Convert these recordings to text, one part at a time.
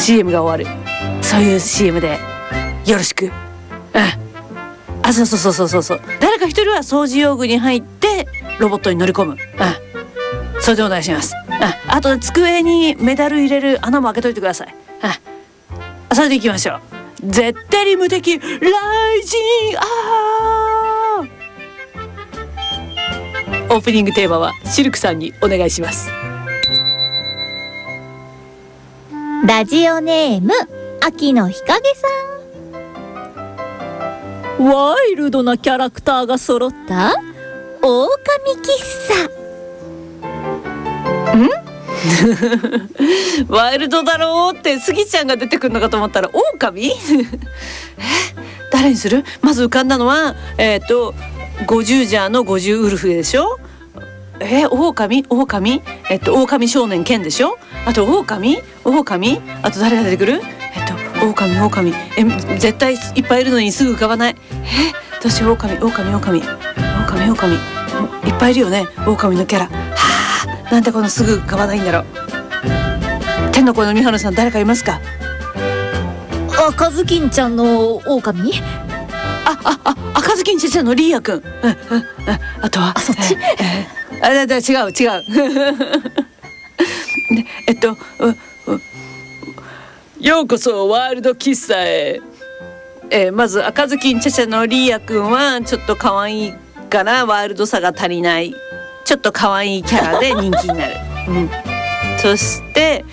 CM が終わる、そういう CM でよろしく。そう誰か一人は掃除用具に入ってロボットに乗り込む。それでお願いします。あと机にメダル入れる穴も開けといてください。それでいきましょう。絶対に無敵ライジンオープニングテーマはシルクさんにお願いします。 ラジオネーム秋の日陰さん。ワイルドなキャラクターが揃った狼喫茶。ワイルドだろうってスギちゃんが出てくるのかと思ったら狼誰にする？まず浮かんだのは50ジャーの50ウルフでしょ。狼少年ケンでしょ。あと狼あと誰が出てくる？狼絶対いっぱいいるのにすぐ浮かばない。どうしよう。狼いっぱいいるよね、狼のキャラ。なんでこのすぐ浮かばないんだろう。天の声の三原さん、誰かいますか？ 赤ずきんちゃんの狼？ 赤ずきんちゃんのリーヤくん。あとはそっち？ 違うようこそワールド喫茶へ。まず赤ずきんちゃちゃのリーヤくんはちょっと可愛いからワールドさが足りない、ちょっと可愛いキャラで人気になる。そして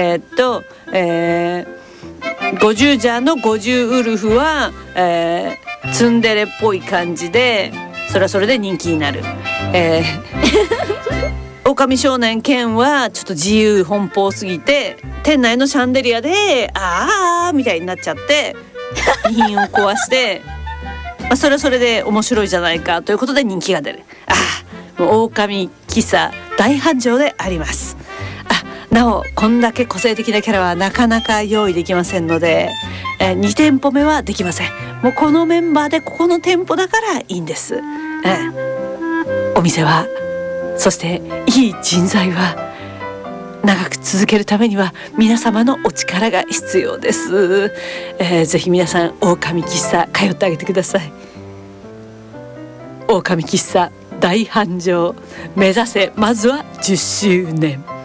50ジャーの50ウルフは、ツンデレっぽい感じでそれはそれで人気になる。狼少年ケンはちょっと自由奔放すぎて店内のシャンデリアでみたいになっちゃって備品を壊してそれはそれで面白いじゃないかということで人気が出る。もう狼喫茶大繁盛であります。なおこんだけ個性的なキャラはなかなか用意できませんので、2店舗目はできません。もうこのメンバーでここの店舗だからいいんです。お店はそしていい人材は長く続けるためには皆様のお力が必要です。ぜひ皆さん狼喫茶通ってあげてください。狼喫茶大繁盛目指せ、まずは10周年。